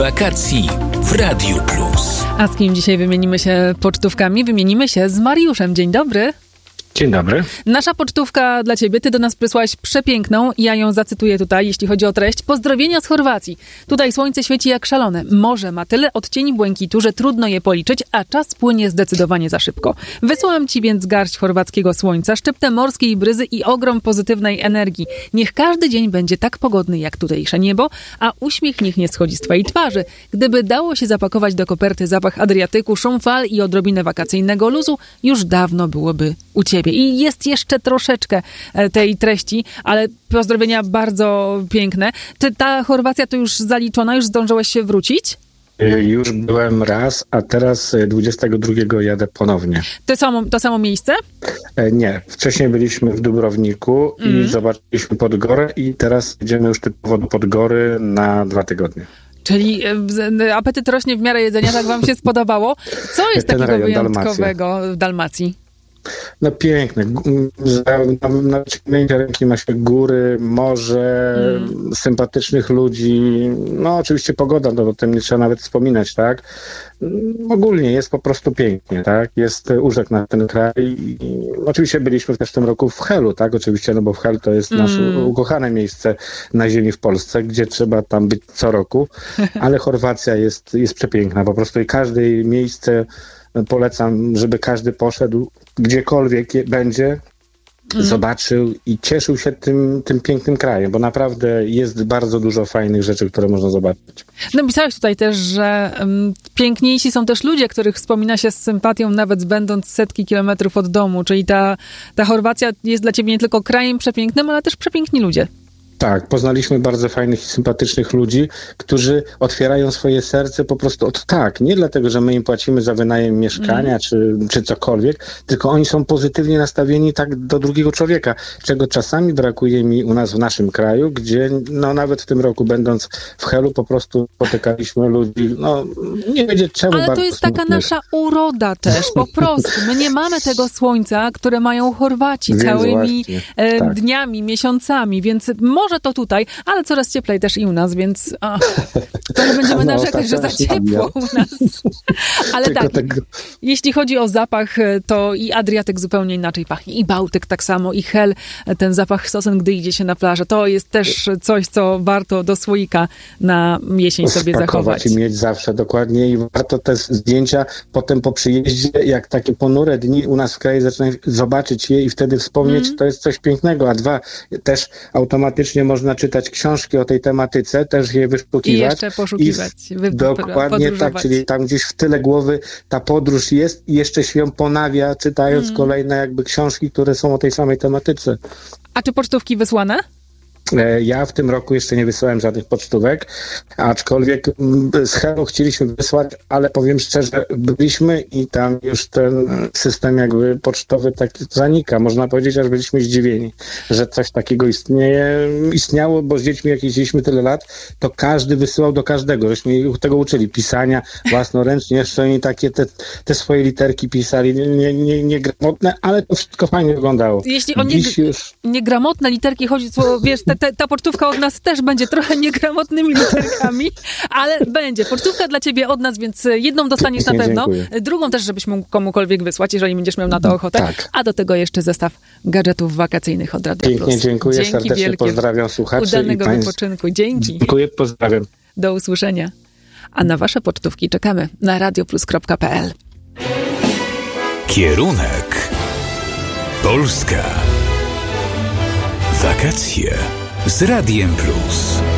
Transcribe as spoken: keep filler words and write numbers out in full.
wakacji w Radiu Plus. A z kim dzisiaj wymienimy się pocztówkami? Wymienimy się z Mariuszem. Dzień dobry. Dzień dobry. Nasza pocztówka dla ciebie. Ty do nas przysłałaś przepiękną. Ja ją zacytuję tutaj, jeśli chodzi o treść. Pozdrowienia z Chorwacji. Tutaj słońce świeci jak szalone. Morze ma tyle odcieni błękitu, że trudno je policzyć, a czas płynie zdecydowanie za szybko. Wysłałam ci więc garść chorwackiego słońca, szczyptę morskiej bryzy i ogrom pozytywnej energii. Niech każdy dzień będzie tak pogodny jak tutejsze niebo, a uśmiech niech nie schodzi z twojej twarzy. Gdyby dało się zapakować do koperty zapach Adriatyku, szum fal i odrobinę wakacyjnego luzu, już dawno byłoby u ciebie. I jest jeszcze troszeczkę tej treści, ale pozdrowienia bardzo piękne. Czy ta Chorwacja to już zaliczona? Już zdążyłeś się wrócić? Już byłem raz, a teraz dwudziestego drugiego jadę ponownie. To samo, to samo miejsce? Nie. Wcześniej byliśmy w Dubrowniku mm. i zobaczyliśmy Podgorę i teraz idziemy już typowo do Podgory na dwa tygodnie. Czyli apetyt rośnie w miarę jedzenia, tak wam się spodobało. Co jest Ten takiego wyjątkowego Dalmacja. w Dalmacji? No piękne. Na, na ciągnięcie ręki ma się góry, morze, mm. sympatycznych ludzi. No oczywiście pogoda, no o tym nie trzeba nawet wspominać, tak? Ogólnie jest po prostu pięknie, tak? Jest urzek na ten kraj. I oczywiście byliśmy też w tym roku w Helu, tak? Oczywiście, no bo w Hel to jest nasze mm. ukochane miejsce na ziemi w Polsce, gdzie trzeba tam być co roku, ale Chorwacja jest, jest przepiękna. Po prostu i każde miejsce polecam, żeby każdy poszedł, gdziekolwiek będzie, mm. zobaczył i cieszył się tym, tym pięknym krajem, bo naprawdę jest bardzo dużo fajnych rzeczy, które można zobaczyć. Napisałeś tutaj też, że um, piękniejsi są też ludzie, których wspomina się z sympatią, nawet będąc setki kilometrów od domu, czyli ta, ta Chorwacja jest dla ciebie nie tylko krajem przepięknym, ale też przepiękni ludzie. Tak, poznaliśmy bardzo fajnych i sympatycznych ludzi, którzy otwierają swoje serce po prostu od tak. Nie dlatego, że my im płacimy za wynajem mieszkania mm. czy, czy cokolwiek, tylko oni są pozytywnie nastawieni tak do drugiego człowieka, czego czasami brakuje mi u nas w naszym kraju, gdzie no nawet w tym roku będąc w Helu po prostu spotykaliśmy ludzi, no nie wiedzieć czemu. Ale to jest taka smutnych. nasza uroda też, po prostu. My nie mamy tego słońca, które mają Chorwaci więc całymi e, tak. dniami, miesiącami, więc może to tutaj, ale coraz cieplej też i u nas, więc a, to nie będziemy no, narzekać, że za ciepło u nas. Ale Tylko tak, tego... jeśli chodzi o zapach, to i Adriatyk zupełnie inaczej pachnie, i Bałtyk tak samo, i Hel, ten zapach sosen, gdy idzie się na plażę, to jest też coś, co warto do słoika na jesień sobie zachować. I mieć zawsze dokładnie i warto te zdjęcia potem po przyjeździe, jak takie ponure dni u nas w kraju zaczynają zobaczyć je i wtedy wspomnieć, mm. to jest coś pięknego, a dwa, też automatycznie można czytać książki o tej tematyce, też je wyszukiwać. I jeszcze poszukiwać. I w, dokładnie tak, czyli tam gdzieś w tyle głowy ta podróż jest i jeszcze się ją ponawia, czytając mm. kolejne jakby książki, które są o tej samej tematyce. A czy pocztówki wysłane? Ja w tym roku jeszcze nie wysłałem żadnych pocztówek, aczkolwiek z Helu chcieliśmy wysłać, ale powiem szczerze, byliśmy i tam już ten system jakby pocztowy tak zanika. Można powiedzieć, aż byliśmy zdziwieni, że coś takiego istnieje, istniało, bo z dziećmi jak jeździliśmy tyle lat, to każdy wysyłał do każdego. Żeśmy tego uczyli, pisania własnoręcznie, jeszcze oni takie te, te swoje literki pisali, nie, nie, niegramotne, ale to wszystko fajnie wyglądało. Jeśli o nieg- już... niegramotne literki chodzi, co wiesz, te, te, ta pocztówka od nas też będzie trochę niegramotnymi literkami, ale będzie. Pocztówka dla ciebie od nas, więc jedną dostaniesz na pewno. Dziękuję. Drugą też, żebyś mógł komukolwiek wysłać, jeżeli będziesz miał na to ochotę. Tak. A do tego jeszcze zestaw gadżetów wakacyjnych od Radia Pięknie, Plus. dziękuję. Dzięki serdecznie wielkie. Pozdrawiam słuchaczy. Udanego i państw... wypoczynku. Dzięki. Dziękuję, pozdrawiam. Do usłyszenia. A na wasze pocztówki czekamy na radioplus kropka p l. Kierunek Polska. Wakacje z Radiem Plus.